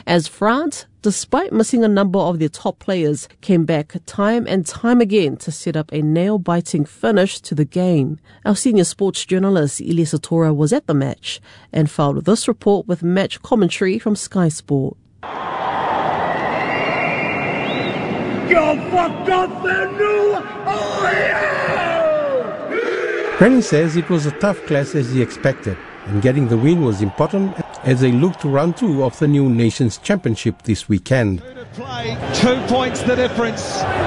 as France, despite missing a number of their top players, came back time and time again to set up a nail-biting finish to the game. Our senior sports journalist Elisa Tora was at the match and filed this report with match commentary from Sky Sport. You're fucked up and new! Oh yeah! Rennie says it was a tough clash as he expected, and getting the win was important as they look to round 2 of the new Nations Championship this weekend. 2 points the difference.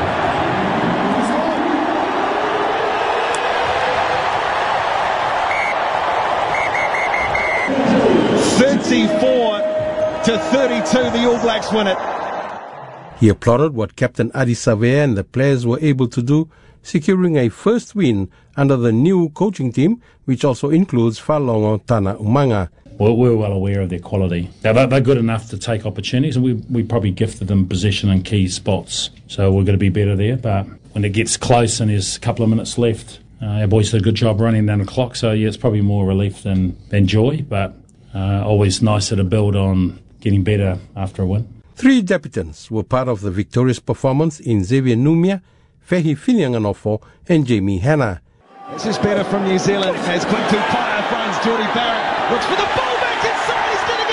34-32, the All Blacks win it. He applauded what Captain Adi Savea and the players were able to do, securing a first win under the new coaching team, which also includes Falongo Tana Umanga. We're well aware of their quality. They're good enough to take opportunities, and we probably gifted them possession in key spots. So we're going to be better there. But when it gets close and there's a couple of minutes left, our boys did a good job running down the clock. So yeah, it's probably more relief than joy, but always nicer to build on getting better after a win. 3 debutants were part of the victorious performance in Xavier Numia, Fehi Filianganofo and Jamie Hanna. This is better from New Zealand as quick to fire finds Geordie Barrett. Looks for the ball back inside,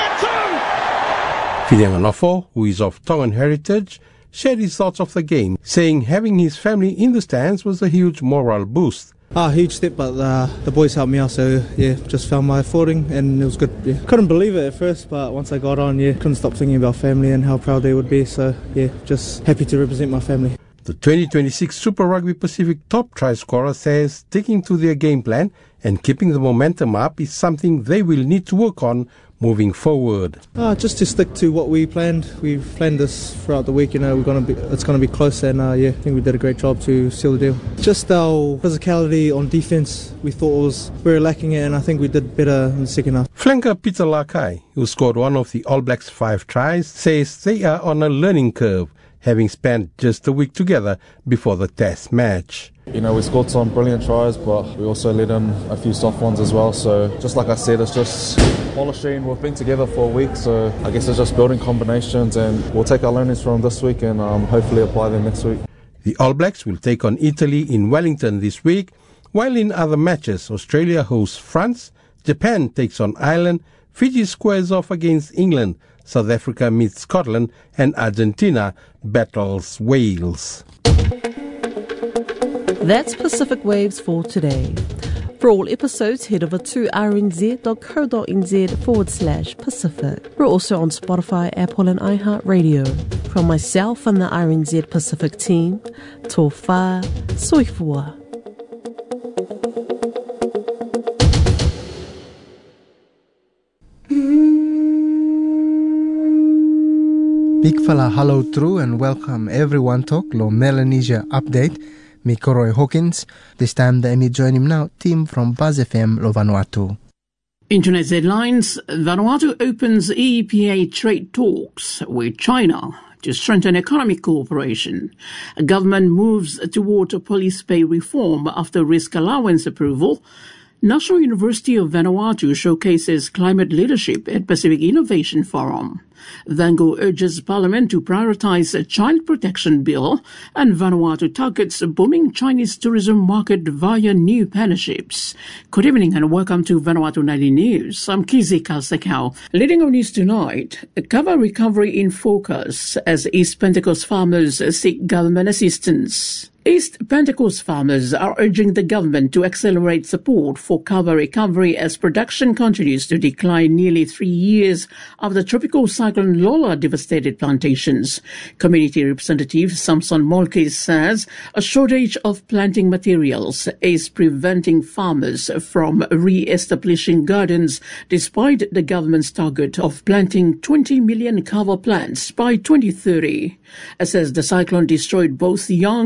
he's going to get 2! Filianganofo, who is of Tongan heritage, shared his thoughts of the game, saying having his family in the stands was a huge moral boost. Huge step, but the boys helped me out, so yeah, just found my footing and it was good. Yeah. Couldn't believe it at first, but once I got on, couldn't stop thinking about family and how proud they would be, so just happy to represent my family. The 2026 Super Rugby Pacific top try scorer says sticking to their game plan and keeping the momentum up is something they will need to work on moving forward. Just to stick to what we planned. We've planned this throughout the week. It's going to be close, and I think we did a great job to seal the deal. Just our physicality on defence, we thought we were lacking it, and I think we did better in the second half. Flanker Peter Lakai, who scored one of the All Blacks' 5 tries, says they are on a learning curve, having spent just a week together before the test match. We scored some brilliant tries, but we also let in a few soft ones as well. So just like I said, it's just polishing. We've been together for a week, so I guess it's just building combinations, and we'll take our learnings from this week and hopefully apply them next week. The All Blacks will take on Italy in Wellington this week, while in other matches, Australia hosts France, Japan takes on Ireland, Fiji squares off against England, South Africa meets Scotland, and Argentina battles Wales. That's Pacific Waves for today. For all episodes, head over to rnz.co.nz/Pacific. We're also on Spotify, Apple and iHeartRadio. From myself and the RNZ Pacific team, tō whā, soifua. Big fella hello true and welcome everyone to Lo Melanesia Update. Me Koroi Hawkins. This time the me join him now, team from Buzz FM Lo Vanuatu. Internet headlines. Vanuatu opens EPA trade talks with China to strengthen economic cooperation. Government moves toward police pay reform after risk allowance approval. National University of Vanuatu showcases climate leadership at Pacific Innovation Forum. Vango urges Parliament to prioritise a child protection bill, and Vanuatu targets a booming Chinese tourism market via new partnerships. Good evening and welcome to Vanuatu Nightly News. I'm Kizi Kalsekau. Leading on news tonight, cover recovery in focus as East Pentecost farmers seek government assistance. East Pentecost farmers are urging the government to accelerate support for cover recovery as production continues to decline nearly 3 years after Tropical Cyclone Lola devastated plantations. Community Representative Samson Molkis says a shortage of planting materials is preventing farmers from re-establishing gardens despite the government's target of planting 20 million cover plants by 2030. It says the cyclone destroyed both young and mature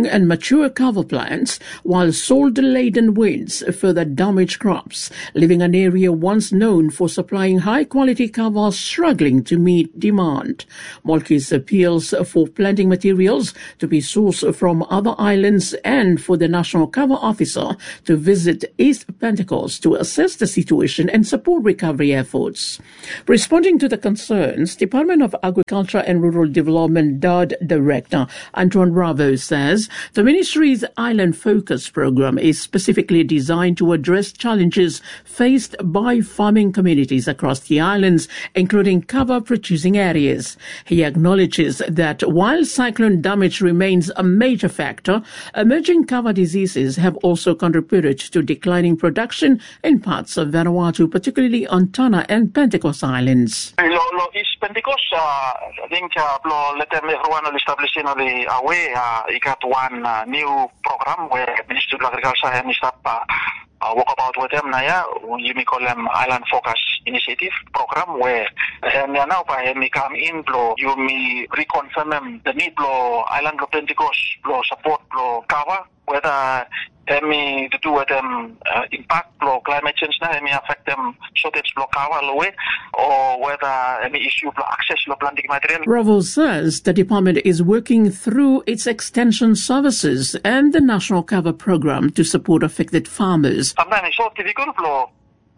mature cover plants, while salt-laden winds further damage crops, leaving an area once known for supplying high-quality cover struggling to meet demand. Moltke's appeals for planting materials to be sourced from other islands and for the National Cover Officer to visit East Pentecost to assess the situation and support recovery efforts. Responding to the concerns, Department of Agriculture and Rural Development DARD Director Antoine Bravo says the ministry's Island Focus program is specifically designed to address challenges faced by farming communities across the islands, including cover-producing areas. He acknowledges that while cyclone damage remains a major factor, emerging cover diseases have also contributed to declining production in parts of Vanuatu, particularly on Tanna and Pentecost Islands. East Pentecost, I think let them everyone will establish a way. You got one new program where Ministry of Agriculture and start walk about with them now. You may call them Island Focus Initiative program where now by me come in blow you may reconfirm them the need blow Island of Pentecost blow support blow cover whether me to do with them impact blow climate change now may affect them shortage blow cover away or whether any issue blow access blow planting material. Bravo says the department is working through its extension services and the National Cover Program to support affected farmers. Sometimes it's so difficult blow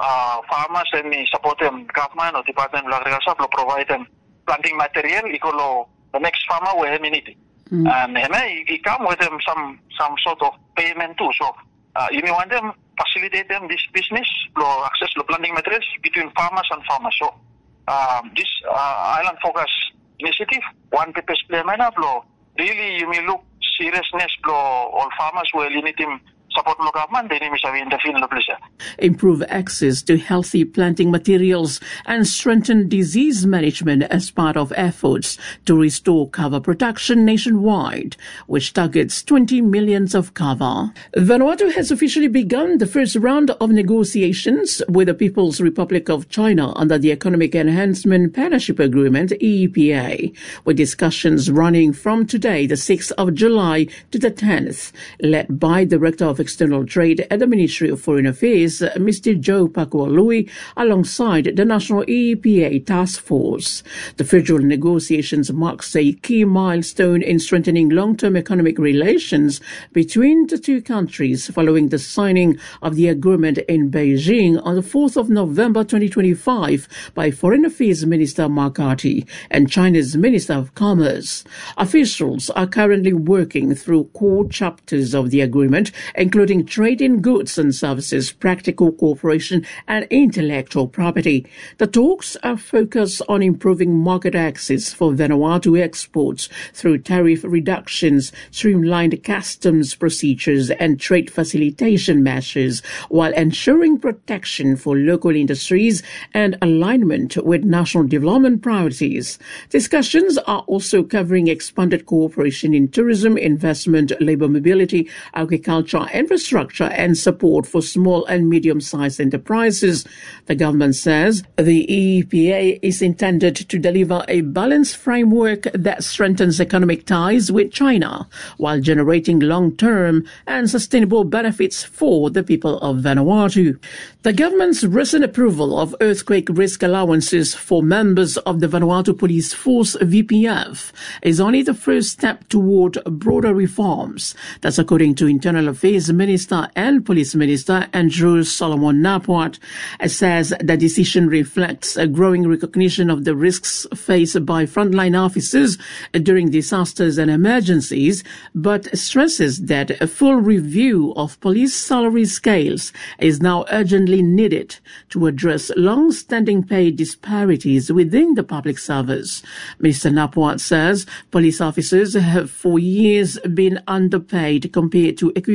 farmers and me support them government or Department of Agriculture blow provide them planting material equal the next farmer where he need it. And he come with them some sort of payment too. So you may want them facilitate them this business, blow access to planting materials between farmers and farmers. So this Island Focus Initiative, one purpose play minor blow. Really you may look seriousness blow all farmers will need him support local government, they may in the field of pleasure. Improve access to healthy planting materials and strengthen disease management as part of efforts to restore cover production nationwide, which targets 20 million of cover. Vanuatu has officially begun the first round of negotiations with the People's Republic of China under the Economic Enhancement Partnership Agreement, EEPA, with discussions running from today, the 6th of July, to the 10th, led by Director of External Trade at the Ministry of Foreign Affairs, Mr. Joe Pakualui, alongside the National EEPA Task Force. The federal negotiations marks a key milestone in strengthening long-term economic relations between the two countries following the signing of the agreement in Beijing on the 4th of November 2025 by Foreign Affairs Minister Mark Carty and China's Minister of Commerce. Officials are currently working through core chapters of the agreement, including trade in goods and services, practical cooperation, and intellectual property. The talks are focused on improving market access for Vanuatu exports through tariff reductions, streamlined customs procedures, and trade facilitation measures, while ensuring protection for local industries and alignment with national development priorities. Discussions are also covering expanded cooperation in tourism, investment, labor mobility, agriculture, infrastructure, and support for small and medium-sized enterprises. The government says the EEPA is intended to deliver a balanced framework that strengthens economic ties with China while generating long-term and sustainable benefits for the people of Vanuatu. The government's recent approval of earthquake risk allowances for members of the Vanuatu Police Force VPF is only the first step toward broader reforms. That's according to Internal Affairs Minister and Police Minister Andrew Solomon Napuat. Says the decision reflects a growing recognition of the risks faced by frontline officers during disasters and emergencies, but stresses that a full review of police salary scales is now urgently needed to address long-standing pay disparities within the public service. Mr. Napuat says police officers have for years been underpaid compared to equivalent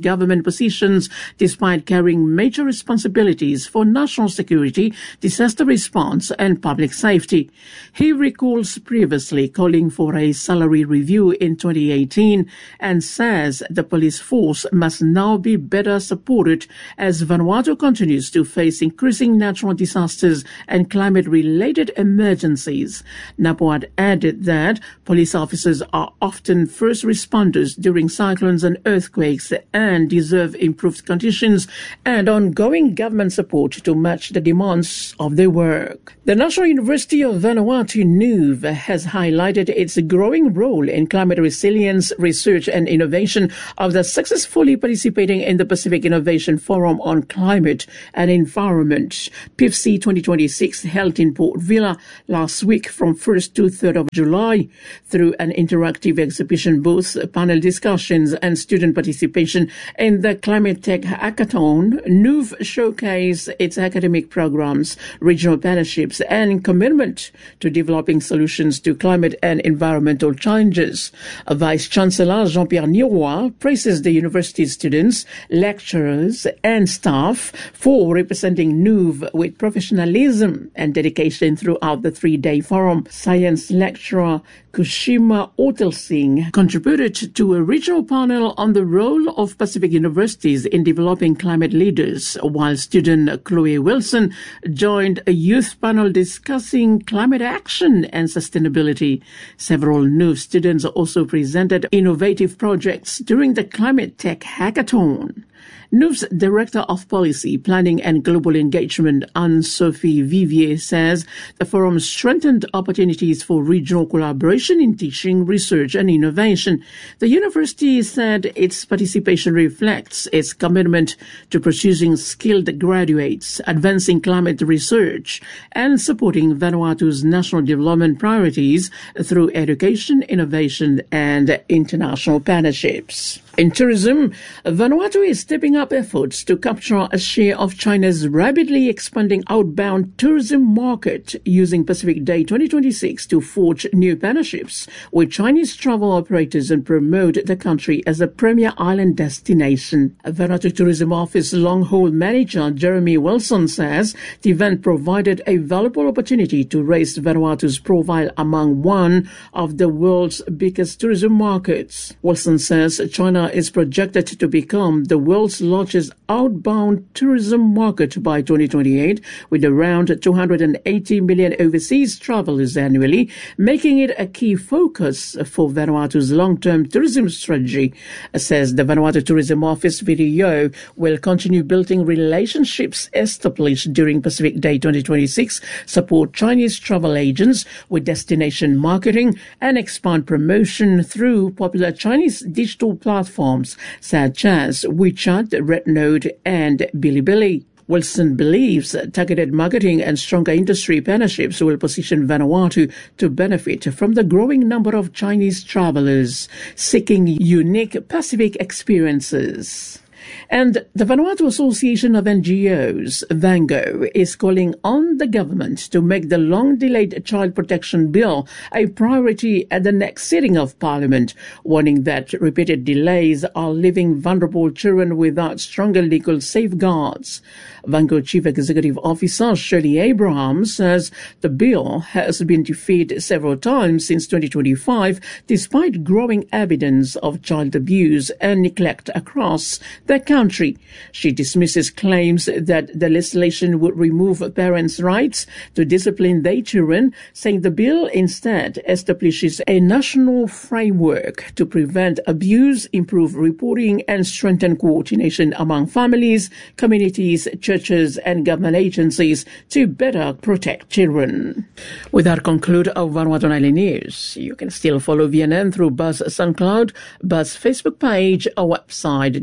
government positions despite carrying major responsibilities for national security, disaster response and public safety. He recalls previously calling for a salary review in 2018 and says the police force must now be better supported as Vanuatu continues to face increasing natural disasters and climate-related emergencies. Napoat added that police officers are often first responders during cyclones and earthquakes and deserve improved conditions and ongoing government support to match the demands of their work. The National University of Vanuatu, NUV, has highlighted its growing role in climate resilience, research and innovation after successfully participating in the Pacific Innovation Forum on Climate and Environment, PIFC 2026, held in Port Vila last week from 1st to 3rd of July. Through an interactive exhibition booth, panel discussions and student participation in the Climate Tech Hackathon, NUV showcased its academic programs, regional partnerships and commitment to developing solutions to climate and environmental challenges. Vice-Chancellor Jean-Pierre Niroy praises the university's students, lecturers and staff for representing NUV with professionalism and dedication throughout the 3-day forum. Science lecturer Kushima Otelsing contributed to a regional panel on the role of Pacific universities in developing climate leaders, while student Chloe Wilson joined a youth panel discussing climate action and sustainability. Several NUV students also presented innovative projects during the Climate Tech Hackathon. NUV's Director of Policy, Planning and Global Engagement, Anne-Sophie Vivier, says the forum strengthened opportunities for regional collaboration in teaching, research and innovation. The university said its participation reflects its commitment to producing skilled graduates, advancing climate research and supporting Vanuatu's national development priorities through education, innovation and international partnerships. In tourism, Vanuatu is stepping up efforts to capture a share of China's rapidly expanding outbound tourism market, using Pacific Day 2026 to forge new partnerships with Chinese travel operators and promote the country as a premier island destination. Vanuatu Tourism Office long-haul manager Jeremy Wilson says the event provided a valuable opportunity to raise Vanuatu's profile among one of the world's biggest tourism markets. Wilson says China is projected to become the world's largest outbound tourism market by 2028, with around 280 million overseas travelers annually, making it a key focus for Vanuatu's long-term tourism strategy. Says the Vanuatu Tourism Office, VTO will continue building relationships established during Pacific Day 2026, support Chinese travel agents with destination marketing, and expand promotion through popular Chinese digital platforms such as WeChat, RedNote, and Bilibili. Wilson believes targeted marketing and stronger industry partnerships will position Vanuatu to benefit from the growing number of Chinese travelers seeking unique Pacific experiences. And the Vanuatu Association of NGOs, VANGO, is calling on the government to make the long-delayed Child Protection Bill a priority at the next sitting of Parliament, warning that repeated delays are leaving vulnerable children without stronger legal safeguards. VANGO Chief Executive Officer Shirley Abraham says the bill has been defeated several times since 2025, despite growing evidence of child abuse and neglect across the country. She dismisses claims that the legislation would remove parents' rights to discipline their children, saying the bill instead establishes a national framework to prevent abuse, improve reporting, and strengthen coordination among families, communities, churches, and government agencies to better protect children. With that, conclude our Vanuatu Nightly News. You can still follow VNN through Buzz SoundCloud, Buzz Facebook page, our website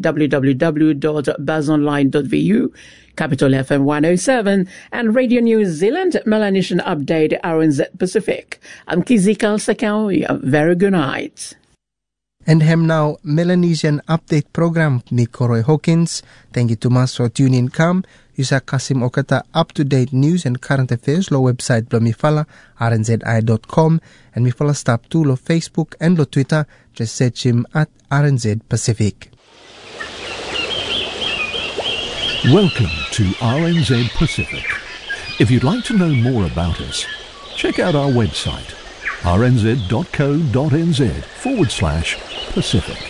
www.buzzonline.vu, Capital FM 107, and Radio New Zealand Melanesian Update RNZ Pacific. I'm Kizikal Sakau. Very good night. And hem now Melanesian Update Program ni Koroi Hawkins. Thank you to mas for tuning come. Yusa Kasim Okata up-to-date news and current affairs lo website blo mifala rnzi.com and mifala stop to lo Facebook and lo Twitter. Just search him at RNZ Pacific. Welcome to RNZ Pacific. If you'd like to know more about us, check out our website, rnz.co.nz/Pacific.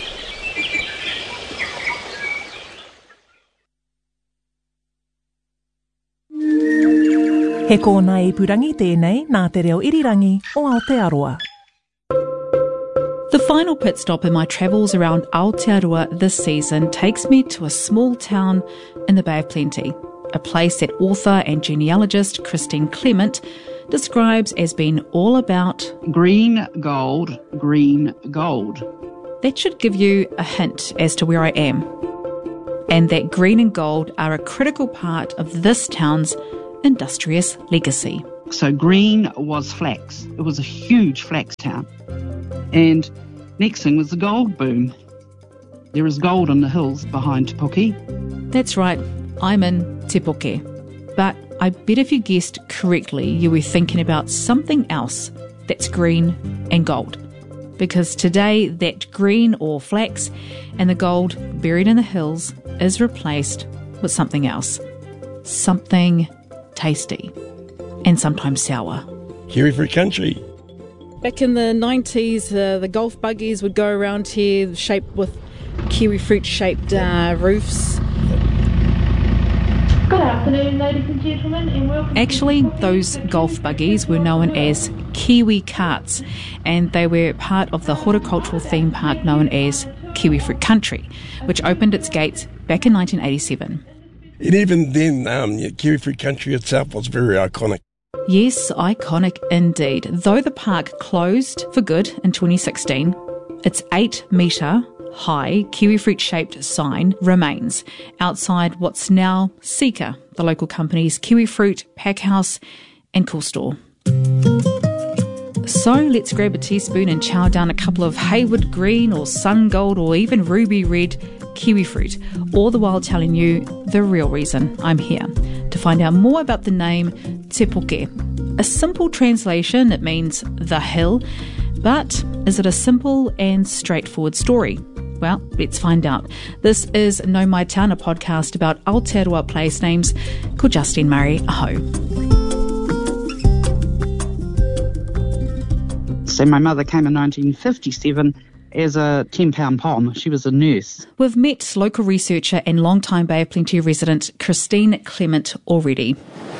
He kōna ipurangi tēnei nā te reo irirangi o Aotearoa. The final pit stop in my travels around Aotearoa this season takes me to a small town in the Bay of Plenty, a place that author and genealogist Christine Clement describes as being all about green gold, green gold. That should give you a hint as to where I am, and that green and gold are a critical part of this town's industrious legacy. So green was flax. It was a huge flax town. And next thing was the gold boom. There is gold in the hills behind Te Puke. That's right, I'm in Te Puke. But I bet if you guessed correctly, you were thinking about something else that's green and gold. Because today, that green or flax and the gold buried in the hills is replaced with something else. Something tasty and sometimes sour. Kiwifruit country. Back in the 90s, the golf buggies would go around here shaped with kiwifruit shaped roofs. Good afternoon, ladies and gentlemen, and welcome. Actually, those golf buggies were known as kiwi carts, and they were part of the horticultural theme park known as Kiwifruit Country, which opened its gates back in 1987. And even then, Kiwifruit Country itself was very iconic. Yes, iconic indeed. Though the park closed for good in 2016, its 8-metre high kiwifruit-shaped sign remains outside what's now Seeka, the local company's kiwifruit pack house and cool store. So let's grab a teaspoon and chow down a couple of Hayward green or sun gold or even ruby red kiwifruit, all the while telling you the real reason I'm here, to find out more about the name Te Puke. A simple translation, it means the hill, but is it a simple and straightforward story? Well, let's find out. This is Know My Town, a podcast about Aotearoa place names. Ko Justine Murray, aho. So my mother came in 1957 as a 10-pound pom. She was a nurse. We've met local researcher and long-time Bay of Plenty resident Christine Clement already.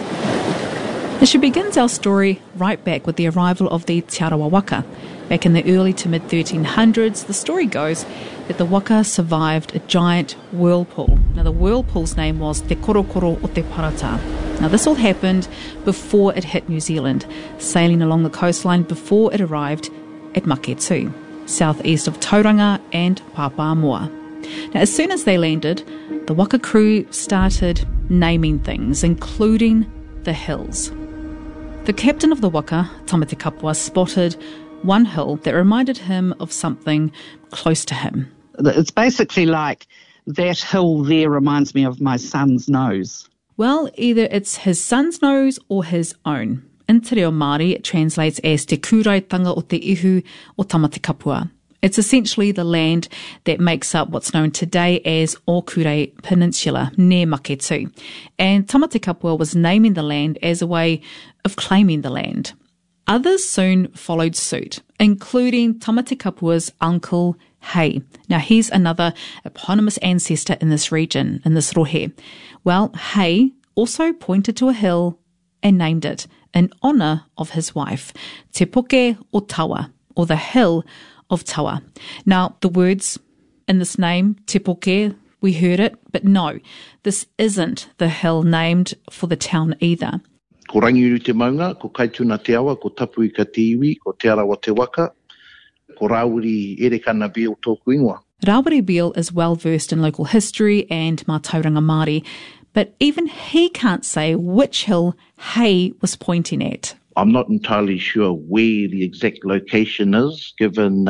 And she begins our story right back with the arrival of the Te Arawa Waka. Back in the early to mid-1300s, the story goes that the waka survived a giant whirlpool. Now, the whirlpool's name was Te Korokoro o Te Parata. Now, this all happened before it hit New Zealand, sailing along the coastline before it arrived at Maketu, southeast of Tauranga and Papamoa. Now, as soon as they landed, the waka crew started naming things, including the hills. The captain of the waka, Tamati Kapua, spotted one hill that reminded him of something close to him. It's basically like, that hill there reminds me of my son's nose. Well, either it's his son's nose or his own. In te reo Māori, it translates as Te Kuraitanga o Te Ihu o Tamati Kapua. It's essentially the land that makes up what's known today as Okure Peninsula, near Maketu. And Tamati Kapua was naming the land as a way of claiming the land. Others soon followed suit, including Tamati Kapua's uncle, Hei. Now, he's another eponymous ancestor in this region, in this rohe. Well, Hei also pointed to a hill and named it in honour of his wife, Te Puke o Tawa, or the Hill of Tawa. Now, the words in this name, Te Puke, we heard it, but no, this isn't the hill named for the town either. Ko rangiuru te maunga, ko kaituna te awa, ko tapu I ka te iwi, ko te arawa te waka, ko Rauri Erekana Beale tōku ingoa. Rauri Beale is well versed in local history and Mātauranga Māori, but even he can't say which hill Hei was pointing at. I'm not entirely sure where the exact location is, given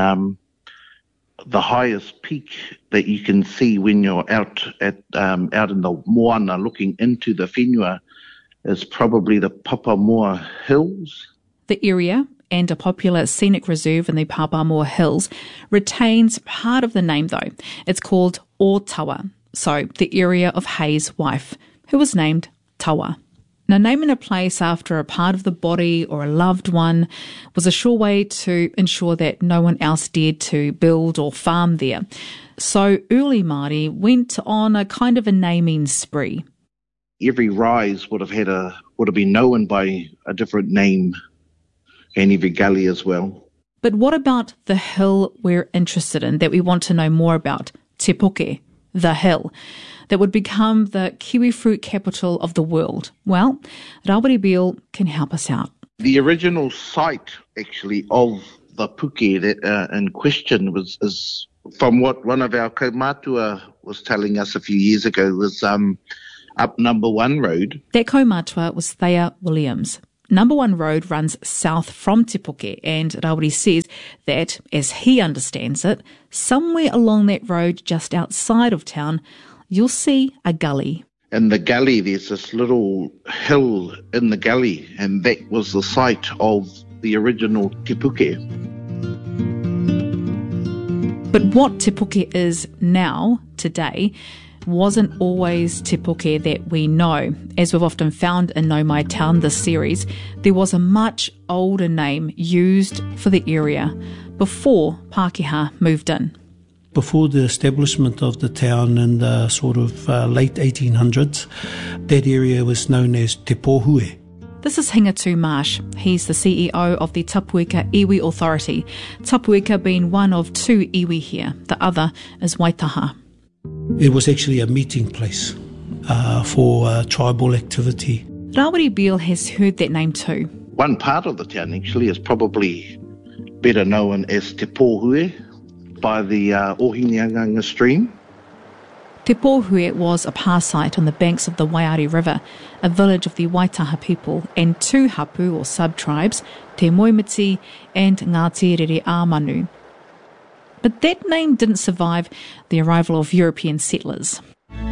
the highest peak that you can see when you're out in the moana looking into the whenua is probably the Papamoa Hills. The area, and a popular scenic reserve in the Papamoa Hills, retains part of the name though. It's called Otawa, so the area of Hay's wife, who was named Tawa. Now, naming a place after a part of the body or a loved one was a sure way to ensure that no one else dared to build or farm there. So early Māori went on a kind of a naming spree. Every rise would have been known by a different name, and every gully as well. But what about the hill we're interested in, that we want to know more about, Te Puke, the hill, that would become the kiwifruit capital of the world? Well, Rawiri Beale can help us out. The original site, actually, of the puke that, in question is from what one of our kaumātua was telling us a few years ago, was up Number 1 Road. That kaumātua was Thea Williams. Number 1 Road runs south from Te Puke, and Rawiri says that, as he understands it, somewhere along that road just outside of town, you'll see a gully. In the gully, there's this little hill in the gully, and that was the site of the original Te Puke. But what Te Puke is now, today, wasn't always Te Puke that we know. As we've often found in Nau Mai Town this series, there was a much older name used for the area before Pākehā moved in. Before the establishment of the town in the sort of late 1800s, that area was known as Te Pōhue. This is Hingatu Marsh. He's the CEO of the Tapueka Iwi Authority, Tapueka being one of 2 iwi here. The other is Waitaha. It was actually a meeting place for tribal activity. Rawiri Beale has heard that name too. One part of the town actually is probably better known as Te Pōhue by the Ohineanganga stream. Te Pōhue was a pā site on the banks of the Waiari River, a village of the Waitaha people and 2 hapu or sub-tribes, Te Moimiti and Ngāti Rere Āmanu. But that name didn't survive the arrival of European settlers.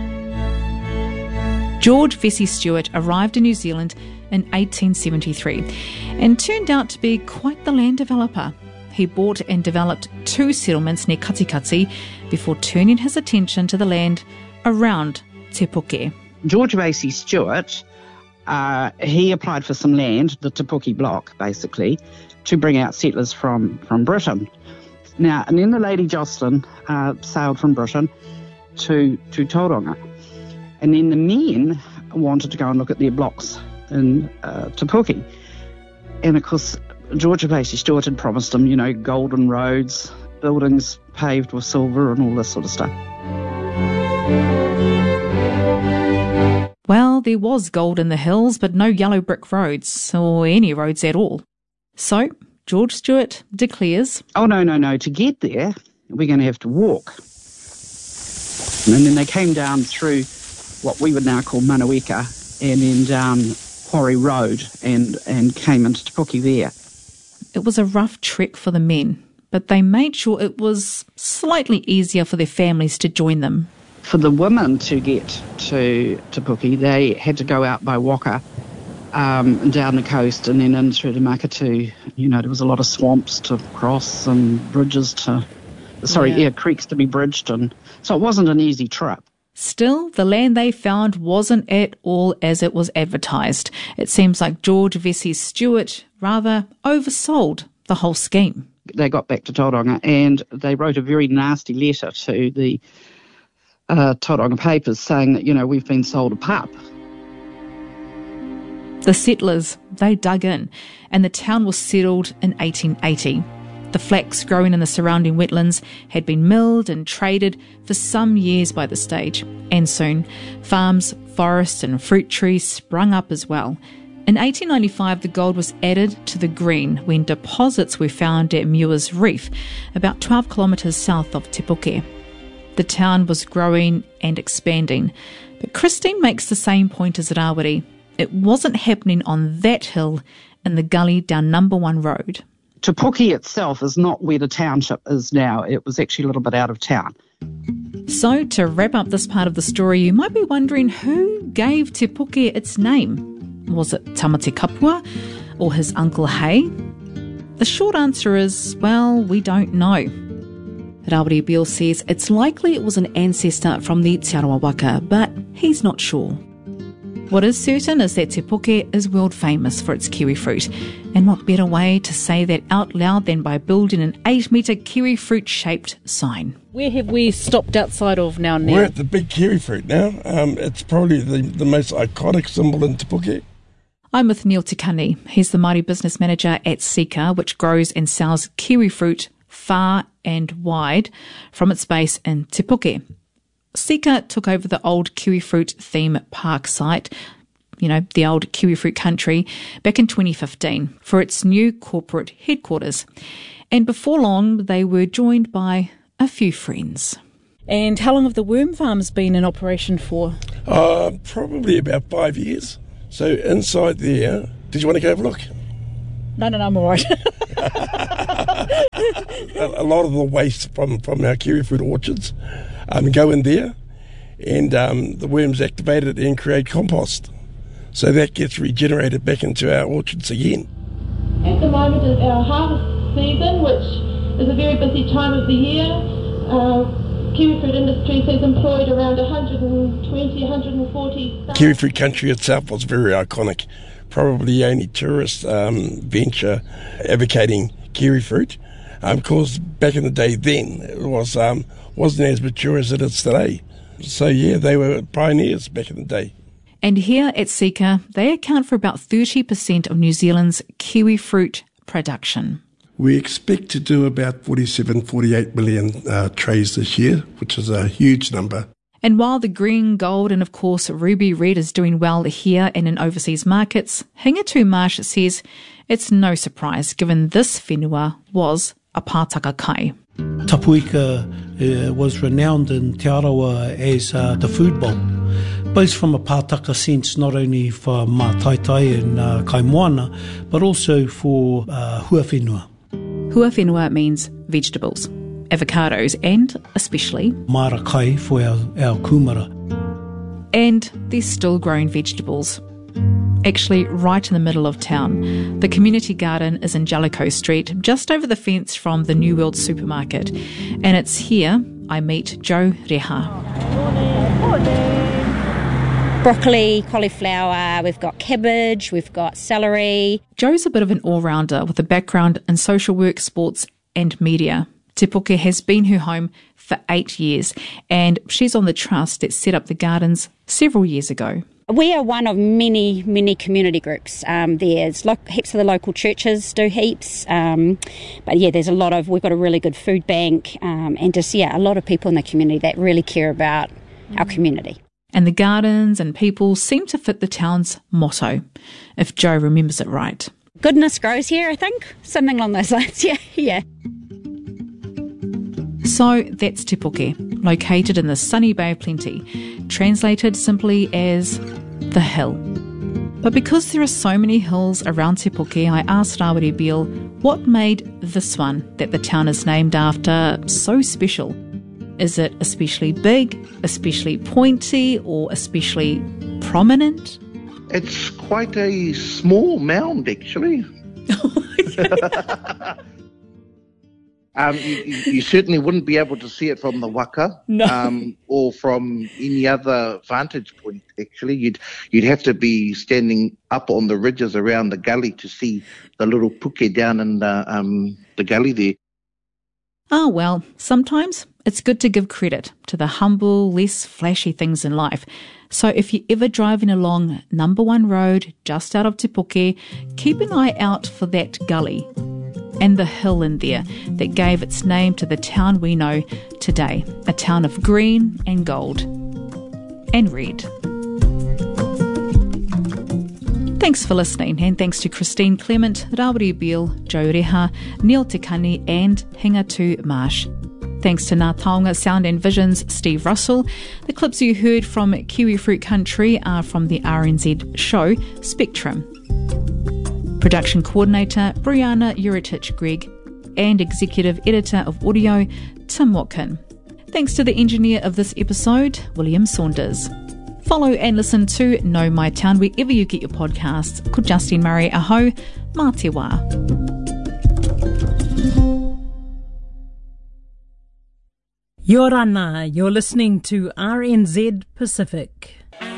George Vesey Stewart arrived in New Zealand in 1873 and turned out to be quite the land developer. He bought and developed 2 settlements near Katikati before turning his attention to the land around Te Puke. George Vesey Stewart, he applied for some land, the Te Puke block basically, to bring out settlers from Britain. Now, and then the Lady Jocelyn sailed from Britain to Tauranga. And then the men wanted to go and look at their blocks in Te Puke. And of course, George Vesey Stewart had promised them, golden roads, buildings paved with silver and all this sort of stuff. Well, there was gold in the hills, but no yellow brick roads, or any roads at all. So George Stewart declares, "Oh, no, to get there, we're going to have to walk." And then they came down through what we would now call Manaweka, and then down Quarry Road, and came into Te Puke there. It was a rough trek for the men, but they made sure it was slightly easier for their families to join them. For the women to get to Te Puke, they had to go out by Waka, down the coast and then in through to Makatu. There was a lot of swamps to cross and bridges creeks to be bridged, and so it wasn't an easy trip. Still, the land they found wasn't at all as it was advertised. It seems like George Vesey Stewart rather oversold the whole scheme. They got back to Tauranga and they wrote a very nasty letter to the Tauranga papers saying that, we've been sold a pup. The settlers, they dug in, and the town was settled in 1880. The flax growing in the surrounding wetlands had been milled and traded for some years by this stage, and soon farms, forests and fruit trees sprung up as well. In 1895, the gold was added to the green when deposits were found at Muir's Reef, about 12 kilometres south of Te Puke. The town was growing and expanding, but Christine makes the same point as Rawiri. It wasn't happening on that hill in the gully down Number 1 Road. Te Puke itself is not where the township is now. It was actually a little bit out of town. So, to wrap up this part of the story, you might be wondering who gave Te Puke its name. Was it Tamati Kapua or his uncle Hay? The short answer is, well, we don't know. Rawiri Beale says it's likely it was an ancestor from the Te Arawa Waka, but he's not sure. What is certain is that Te Puke is world famous for its kiwi fruit, and what better way to say that out loud than by building an 8-metre kiwi fruit-shaped sign. Where have we stopped outside of now, Neil? We're at the big kiwi fruit now. It's probably the most iconic symbol in Te Puke. I'm with Neil Tikani. He's the Māori business manager at Sika, which grows and sells kiwi fruit far and wide from its base in Te Puke. Sika took over the old kiwi fruit theme park site, the old kiwi fruit country, back in 2015 for its new corporate headquarters. And before long, they were joined by a few friends. And how long have the worm farms been in operation for? Probably about 5 years. So inside there, did you want to go have a look? No, I'm all right. A lot of the waste from our kiwi fruit orchards go in there, and the worms activate it and create compost. So that gets regenerated back into our orchards again. At the moment is our harvest season, which is a very busy time of the year. Kiwi fruit industry has employed around 120, 140 staff. Kiwi fruit country itself was very iconic. Probably the only tourist venture advocating kiwi fruit. Because back in the day then, it wasn't as mature as it is today. So yeah, they were pioneers back in the day. And here at Sika, they account for about 30% of New Zealand's kiwi fruit production. We expect to do about 47, 48 million trays this year, which is a huge number. And while the green, gold and of course ruby red is doing well here and in overseas markets, Hingatu Marsh says it's no surprise given this whenua was a pātaka kai. Tapuika was renowned in Te Arawa as the food bowl, both from a pātaka sense, not only for mātaitai and kaimoana, but also for hua whenua. Hua whenua means vegetables, avocados and especially marakai for our kumara. And they're still growing vegetables. Actually, right in the middle of town. The community garden is in Jellicoe Street, just over the fence from the New World supermarket. And it's here I meet Jo Reha. Broccoli, cauliflower, we've got cabbage, we've got celery. Jo's a bit of an all-rounder with a background in social work, sports and media. Te Puke has been her home for 8 years and she's on the trust that set up the gardens several years ago. We are one of many, many community groups. There's heaps of the local churches do heaps. But yeah, we've got a really good food bank and just, a lot of people in the community that really care about our community. And the gardens and people seem to fit the town's motto, if Jo remembers it right. Goodness grows here, I think. Something along those lines, yeah. So that's Te Puke, located in the sunny Bay of Plenty, translated simply as the hill. But because there are so many hills around Te Puke, I asked Rawiri Beale what made this one that the town is named after so special. Is it especially big, especially pointy, or especially prominent? It's quite a small mound, actually. You certainly wouldn't be able to see it from the waka, or from any other vantage point. Actually, you'd have to be standing up on the ridges around the gully to see the little puke down in the gully there. Ah, well, sometimes it's good to give credit to the humble, less flashy things in life. So if you're ever driving along Number 1 Road just out of Te Puke, keep an eye out for that gully and the hill in there that gave its name to the town we know today, a town of green and gold and red. Thanks for listening, and thanks to Christine Clement, Rawiri Beale, Jo Reha, Neil Tikani and Hingatu Marsh. Thanks to Ngā Taonga Sound and Vision's Steve Russell. The clips you heard from Kiwi Fruit Country are from the RNZ show Spectrum. Production coordinator Brianna Uritich-Gregg and executive editor of audio Tim Watkin. Thanks to the engineer of this episode, William Saunders. Follow and listen to Know My Town wherever you get your podcasts. Ko Justine Murray, aho, mā te wā. Yorana, you're listening to RNZ Pacific.